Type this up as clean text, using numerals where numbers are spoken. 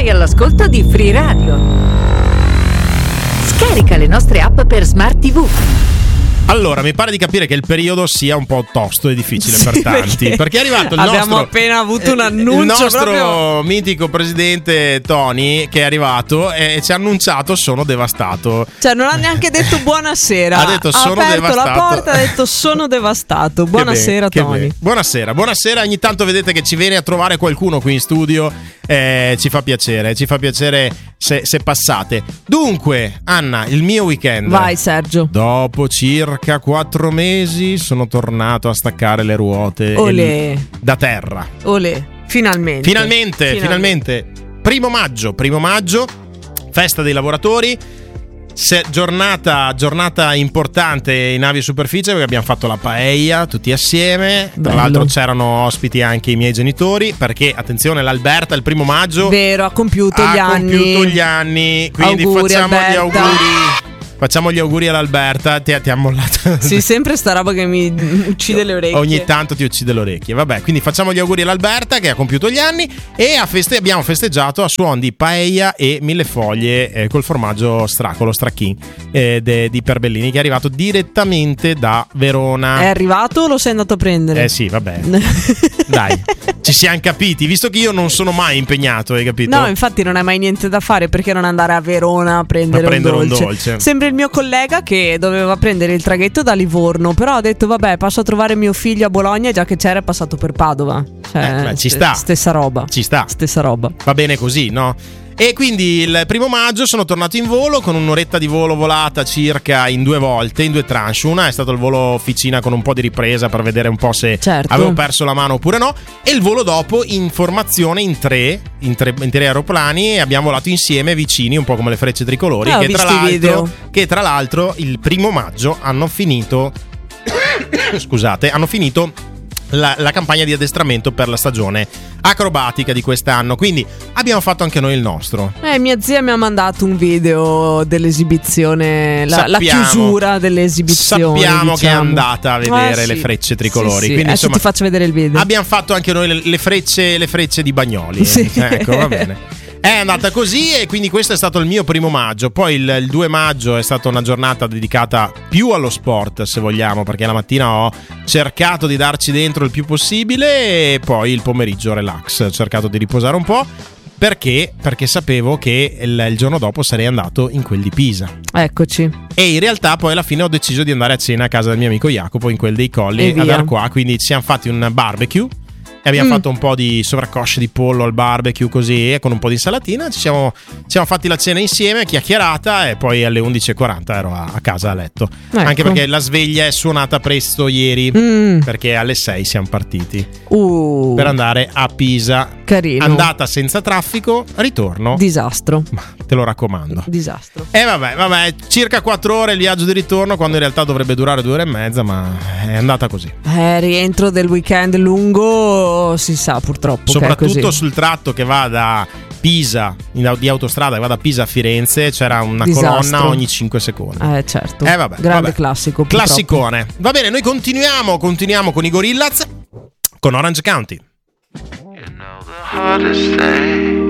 Sei all'ascolto di Free Radio. Scarica le nostre app per Smart TV. Allora, mi pare di capire che il periodo sia un po' tosto e difficile per tanti, perché è arrivato abbiamo appena avuto un annuncio, il nostro proprio mitico presidente Tony, che è arrivato e ci ha annunciato: sono devastato. Cioè non ha neanche detto buonasera. Ha detto sono aperto devastato. la porta, ha detto sono devastato. Buonasera Tony. Buonasera. Ogni tanto vedete che ci viene a trovare qualcuno qui in studio, ci fa piacere se passate. Dunque, Anna, il mio weekend. Vai Sergio. Dopo circa 4 mesi sono tornato a staccare le ruote da terra. Olè. Finalmente. Primo maggio, festa dei lavoratori. Giornata importante in aviosuperficie, perché abbiamo fatto la paella tutti assieme. Tra l'altro c'erano ospiti anche i miei genitori, perché attenzione, l'Alberta il 1 maggio ha compiuto gli anni, quindi auguri, facciamo Alberta. gli auguri. Facciamo gli auguri all'Alberta. Ti ha mollato. Sì, sempre sta roba che mi uccide le orecchie. Ogni tanto ti uccide le orecchie. Vabbè, quindi facciamo gli auguri all'Alberta, che ha compiuto gli anni, e abbiamo festeggiato a suon di paella e millefoglie col formaggio Stracchin di Perbellini, che è arrivato direttamente da Verona. È arrivato o lo sei andato a prendere? Sì, vabbè. Dai, ci siamo capiti, visto che io non sono mai impegnato, hai capito? No, infatti non hai mai niente da fare, perché non andare a Verona a prendere un dolce. Sembra il mio collega che doveva prendere il traghetto da Livorno, però ha detto vabbè, passo a trovare mio figlio a Bologna, e già che c'era è passato per Padova. Cioè, ci sta. Stessa roba. Va bene così, no? E quindi il 1 maggio sono tornato in volo con un'oretta di volo volata circa in 2 volte, in 2 tranche. Una è stato il volo officina con un po' di ripresa per vedere un po' se avevo perso la mano oppure no, e il volo dopo in formazione in tre aeroplani, e abbiamo volato insieme vicini, un po' come le frecce tricolori, che tra l'altro il 1 maggio hanno finito la campagna di addestramento per la stagione acrobatica di quest'anno, quindi abbiamo fatto anche noi il nostro. Mia zia mi ha mandato un video dell'esibizione, la chiusura dell'esibizione. Sappiamo che è andata a vedere le frecce tricolori. Sì. Quindi, adesso ti faccio vedere il video. Abbiamo fatto anche noi le frecce di Bagnoli. Sì. Ecco, va bene. È andata così, e quindi questo è stato il mio 1 maggio. Poi il 2 maggio è stata una giornata dedicata più allo sport, se vogliamo, perché la mattina ho cercato di darci dentro il più possibile, e poi il pomeriggio relax, ho cercato di riposare un po', perché sapevo che il giorno dopo sarei andato in quel di Pisa. Eccoci. E in realtà poi alla fine ho deciso di andare a cena a casa del mio amico Jacopo, in quel dei Colli, ad Arquà. Quindi ci siamo fatti un barbecue e abbiamo fatto un po' di sovraccosce di pollo al barbecue, così, con un po' di insalatina. Ci siamo fatti la cena insieme, chiacchierata, e poi alle 11:40 ero a casa a letto. Ecco. Anche perché la sveglia è suonata presto ieri, perché alle 6 siamo partiti per andare a Pisa. Carino. Andata senza traffico, ritorno disastro. Ma te lo raccomando. Disastro. Vabbè, circa 4 ore il viaggio di ritorno, quando in realtà dovrebbe durare 2 ore e mezza, ma è andata così. Rientro del weekend lungo, si sa purtroppo. Soprattutto sul tratto che va da Pisa, di autostrada, che va da Pisa a Firenze, c'era una colonna ogni 5 secondi. Certo. Vabbè. Classico. Classicone. Va bene, noi continuiamo con i Gorillaz, con Orange County. You know the hardest thing